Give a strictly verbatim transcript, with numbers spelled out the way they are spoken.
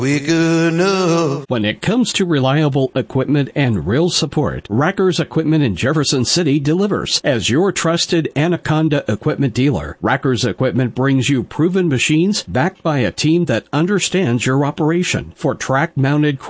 quick enough. When it comes to reliable equipment and real support, Rackers Equipment in Jefferson City delivers. As your trusted Anaconda equipment dealer, Rackers Equipment brings you proven machines backed by a team that understands your operation. For track-mounted